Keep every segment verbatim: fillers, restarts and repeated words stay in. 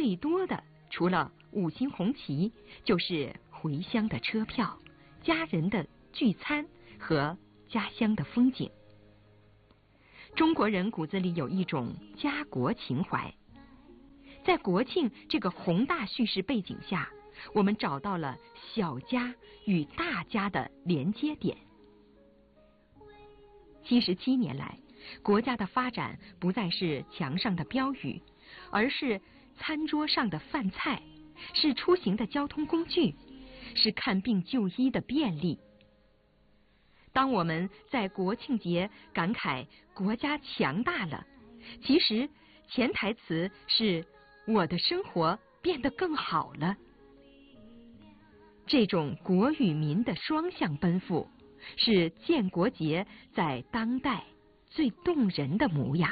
最多的，除了五星红旗，就是回乡的车票、家人的聚餐和家乡的风景。中国人骨子里有一种家国情怀，在国庆这个宏大叙事背景下，我们找到了小家与大家的连接点。七十七年来，国家的发展不再是墙上的标语，而是餐桌上的饭菜，是出行的交通工具，是看病就医的便利。当我们在国庆节感慨国家强大了，其实潜台词是我的生活变得更好了。这种国与民的双向奔赴，是建国节在当代最动人的模样。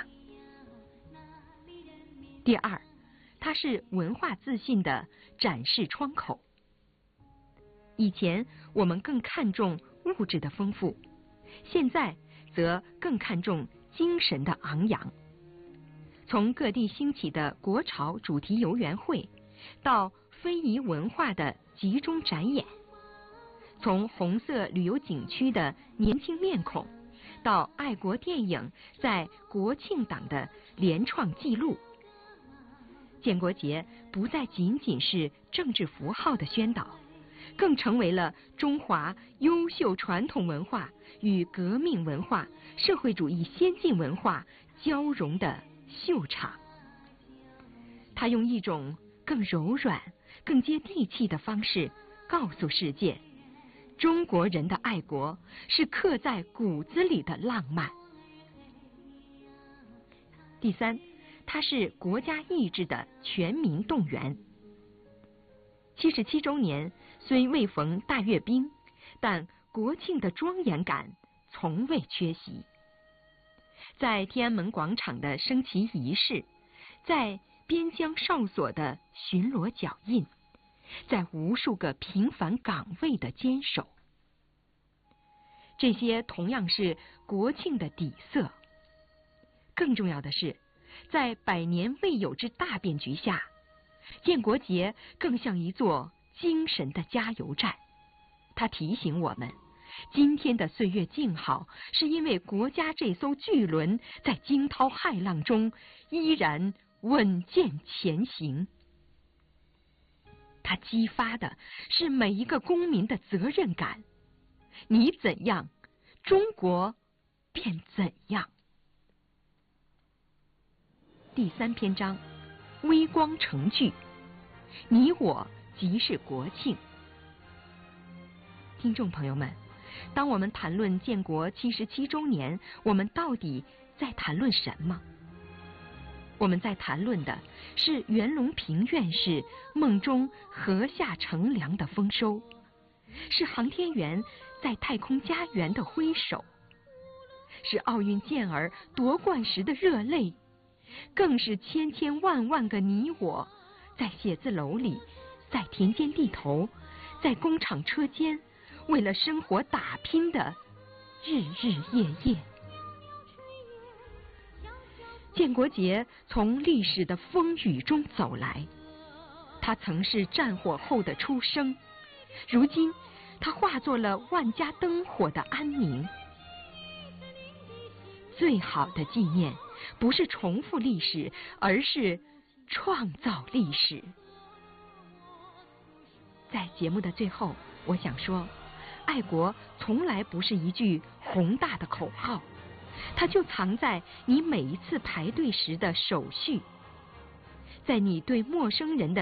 第二，它是文化自信的展示窗口。以前我们更看重物质的丰富，现在则更看重精神的昂扬。从各地兴起的国潮主题游园会，到非遗文化的集中展演，从红色旅游景区的年轻面孔，到爱国电影在国庆档的联创记录，建国节不再仅仅是政治符号的宣导，更成为了中华优秀传统文化与革命文化、社会主义先进文化交融的秀场。它用一种更柔软、更接地气的方式告诉世界，中国人的爱国是刻在骨子里的浪漫。第三，它是国家意志的全民动员。七十七周年虽未逢大阅兵，但国庆的庄严感从未缺席。在天安门广场的升旗仪式，在边疆哨所的巡逻脚印，在无数个平凡岗位的坚守，这些同样是国庆的底色。更重要的是，在百年未有之大变局下，建国节更像一座精神的加油站。它提醒我们，今天的岁月静好，是因为国家这艘巨轮在惊涛骇浪中依然稳健前行。它激发的是每一个公民的责任感，你怎样，中国便怎样。第三篇章，微光成炬，你我即是国庆。听众朋友们，当我们谈论建国七十七周年，我们到底在谈论什么？我们在谈论的是袁隆平院士梦中禾下乘凉的丰收，是航天员在太空家园的挥手，是奥运健儿夺冠时的热泪，更是千千万万个你我在写字楼里，在田间地头，在工厂车间，为了生活打拼的日日夜夜。建国节从历史的风雨中走来，它曾是战火后的初升，如今它化作了万家灯火的安宁。最好的纪念不是重复历史，而是创造历史。在节目的最后，我想说，爱国从来不是一句宏大的口号，它就藏在你每一次排队时的手续，在你对陌生人的